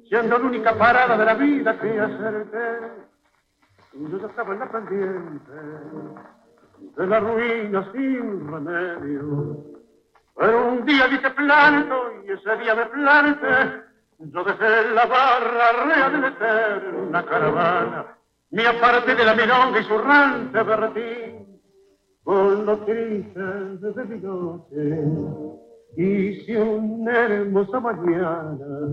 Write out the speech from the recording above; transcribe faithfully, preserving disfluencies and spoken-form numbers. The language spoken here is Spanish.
siendo la única parada de la vida que acerté. Yo ya estaba en la pendiente de la ruina sin remedio. Pero un día dije planto y ese día me planté. Yo dejé la barra rea de meter una caravana. Me aparté de la milonga y su rante berretín. Con los tristes de mi noche hice una hermosa mañana.